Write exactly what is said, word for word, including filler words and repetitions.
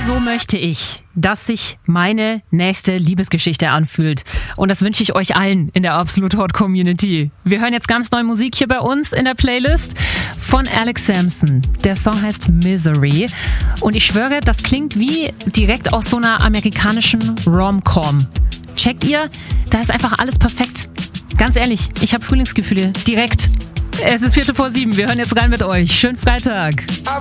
so möchte ich, dass sich meine nächste Liebesgeschichte anfühlt. Und das wünsche ich euch allen in der Absolut Hot Community. Wir hören jetzt ganz neue Musik hier bei uns in der Playlist von Alex Sampson. Der Song heißt Misery. Und ich schwöre, das klingt wie direkt aus so einer amerikanischen Rom-Com. Checkt ihr? Da ist einfach alles perfekt. Ganz ehrlich, ich habe Frühlingsgefühle. Direkt. Es ist Viertel vor sieben. Wir hören jetzt rein mit euch. Schönen Freitag. I